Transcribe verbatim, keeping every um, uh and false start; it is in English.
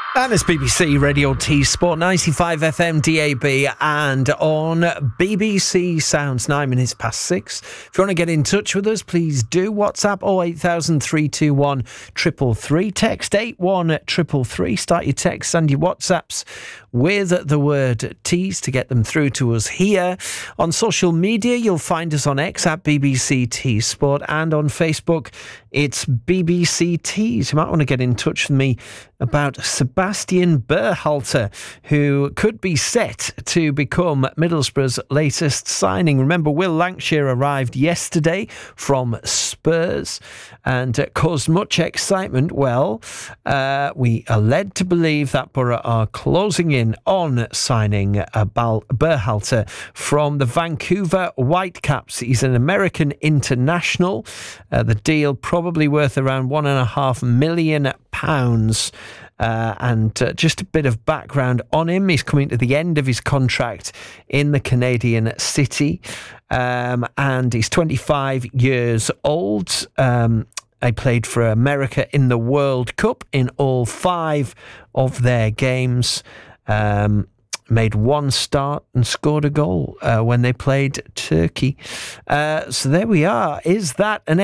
And it's B B C Radio T Sport, ninety-five F M D A B, and on B B C Sounds, nine minutes past six. If you want to get in touch with us, please do. WhatsApp oh eight thousand, three two one, three three three. Text eight one three three three. Start your texts and your WhatsApps with the word Tees to get them through to us here. On social media, you'll find us on X at B B C T Sport, and on Facebook, it's B B C Tees. You might want to get in touch with me about Sebastian Berhalter, who could be set to become Middlesbrough's latest signing. Remember, Will Lancashire arrived yesterday from Spurs and uh, caused much excitement. Well, uh, we are led to believe that Borough are closing in on signing uh, Bal- Berhalter from the Vancouver Whitecaps. He's an American international. Uh, the deal probably worth around one and a half million pounds. Uh, and uh, just a bit of background on him. He's coming to the end of his contract in the Canadian city, um, and he's twenty-five years old. Um, I played for America in the World Cup in all five of their games. Um, made one start and scored a goal uh, when they played Turkey. Uh, so there we are. Is that an